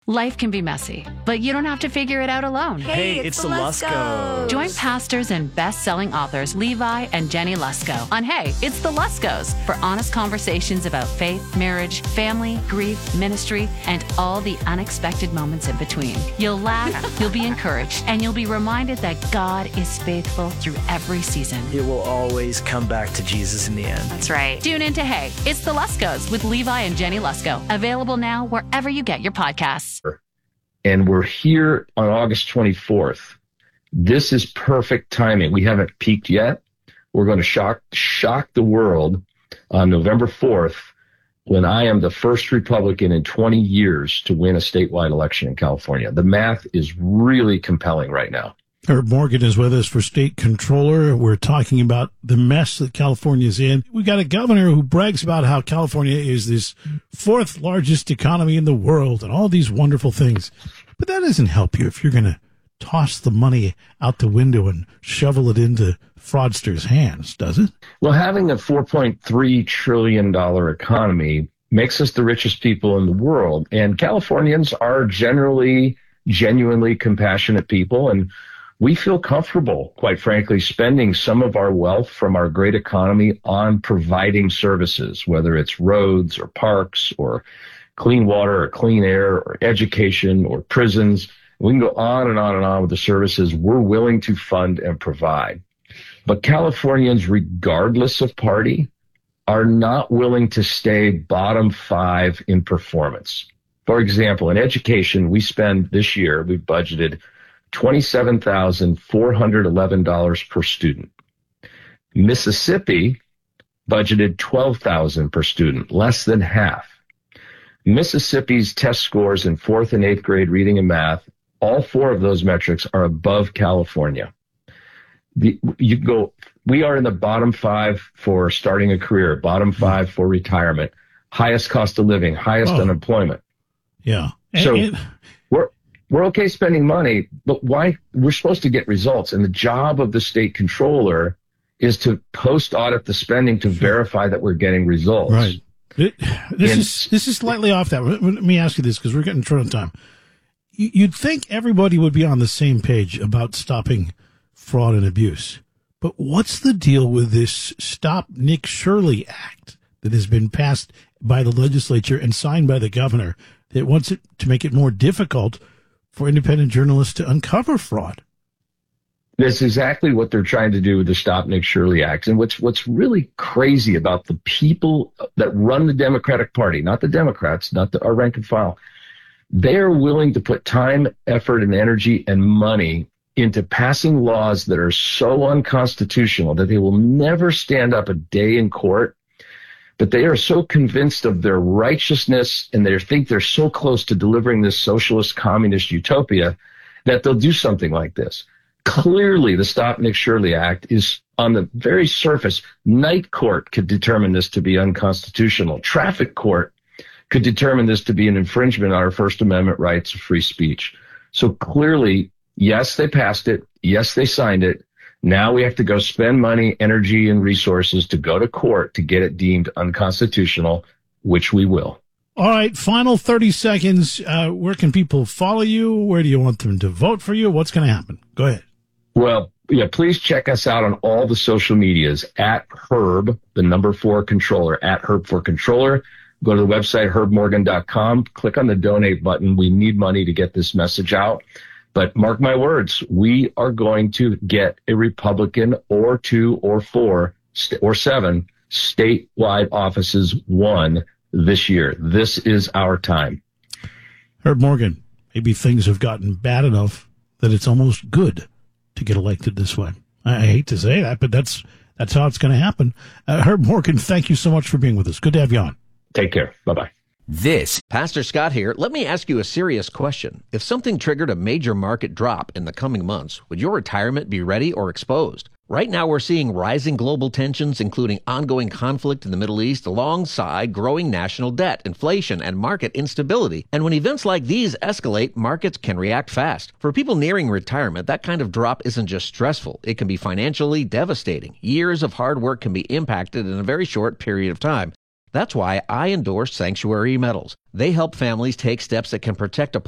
Life can be messy, but you don't have to figure it out alone. Hey, it's the Luskos. Join pastors and best-selling authors Levi and Jenny Lusko on Hey, It's the Luskos for honest conversations about faith, marriage, family, grief, ministry, and all the unexpected moments in between. You'll laugh, you'll be encouraged, and you'll be reminded that God is faithful through every season. It will always come back to Jesus in the end. That's right. Tune in to Hey, It's the Luskos with Levi and Jenny Lusko. Available now wherever you get your podcasts. And we're here on August 24th. This is perfect timing. We haven't peaked yet. We're going to shock the world on November 4th when I am the first Republican in 20 years to win a statewide election in California. The math is really compelling right now. Herb Morgan is with us for state controller. We're talking about the mess that California is in. We've got a governor who brags about how California is this fourth largest economy in the world and all these wonderful things. But that doesn't help you if you're going to toss the money out the window and shovel it into fraudsters' hands, does it? Well, having a $4.3 trillion economy makes us the richest people in the world. And Californians are generally genuinely compassionate people, and we feel comfortable, quite frankly, spending some of our wealth from our great economy on providing services, whether it's roads or parks or clean water or clean air or education or prisons. We can go on and on and on with the services we're willing to fund and provide. But Californians, regardless of party, are not willing to stay bottom five in performance. For example, in education, we spend this year, we've budgeted $27,411 per student. Mississippi budgeted $12,000 per student, less than half. Mississippi's test scores in 4th and 8th grade reading and math, all four of those metrics are above California. We are in the bottom five for starting a career, bottom five for retirement, highest cost of living, highest unemployment. Yeah. So we're okay spending money, but why? We're supposed to get results. And the job of the state controller is to post-audit the spending to verify that we're getting results. Right. This is slightly off that. Let me ask you this, because we're getting short on time. You'd think everybody would be on the same page about stopping fraud and abuse. But what's the deal with this Stop Nick Shirley Act that has been passed by the legislature and signed by the governor that wants it to make it more difficult for independent journalists to uncover fraud? That's exactly what they're trying to do with the Stop Nick Shirley Act. And what's really crazy about the people that run the Democratic Party, not the Democrats, not our rank and file, they're willing to put time, effort, and energy and money into passing laws that are so unconstitutional that they will never stand up a day in court. But they are so convinced of their righteousness and they think they're so close to delivering this socialist communist utopia that they'll do something like this. Clearly, the Stop Nick Shirley Act is on the very surface. Night court could determine this to be unconstitutional. Traffic court could determine this to be an infringement on our First Amendment rights of free speech. So clearly, yes, they passed it. Yes, they signed it. Now we have to go spend money, energy, and resources to go to court to get it deemed unconstitutional, which we will. All right, final 30 seconds. Where can people follow you? Where do you want them to vote for you? What's going to happen? Go ahead. Well, yeah, please check us out on all the social medias at Herb, the number 4 controller, at Herb for Controller. Go to the website, herbmorgan.com. Click on the donate button. We need money to get this message out. But mark my words, we are going to get a Republican or 2 or 4 or 7 statewide offices won this year. This is our time. Herb Morgan, maybe things have gotten bad enough that it's almost good to get elected this way. I hate to say that, but that's how it's going to happen. Herb Morgan, thank you so much for being with us. Good to have you on. Take care. Bye-bye. Pastor Scott here. Let me ask you a serious question. If something triggered a major market drop in the coming months, would your retirement be ready or exposed? Right now, we're seeing rising global tensions, including ongoing conflict in the Middle East, alongside growing national debt, inflation, and market instability. And when events like these escalate, markets can react fast. For people nearing retirement, that kind of drop isn't just stressful. It can be financially devastating. Years of hard work can be impacted in a very short period of time. That's why I endorse Sanctuary Metals. They help families take steps that can protect a